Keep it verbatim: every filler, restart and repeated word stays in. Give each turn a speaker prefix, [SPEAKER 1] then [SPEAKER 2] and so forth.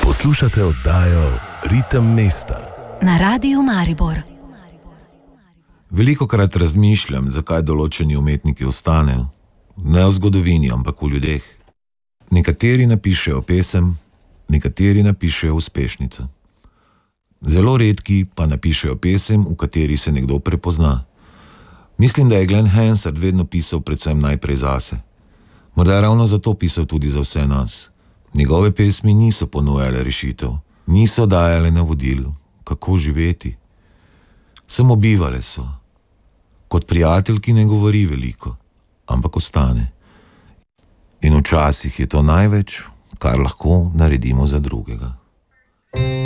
[SPEAKER 1] Poslušate oddajo Ritem mesta
[SPEAKER 2] na Radiu Maribor.
[SPEAKER 3] Velikokrat razmišljam, zakaj določeni umetniki ostanejo. Ne v zgodovini, ampak v ljudeh. Nekateri napišejo pesem, nekateri napišejo uspešnico. Zelo redki pa napišejo pesem, v kateri se nekdo prepozna. Mislim, da je Glen Hansard vedno pisal predvsem najprej zase. Morda je ravno zato pisal tudi za vse nas. Njegove pesmi niso ponujale rešitev, niso dajale navodil, kako živeti. Samo bivale so. Kot prijatelj, ki ne govori veliko, ampak ostane. In včasih je to največ, kar lahko naredimo za drugega.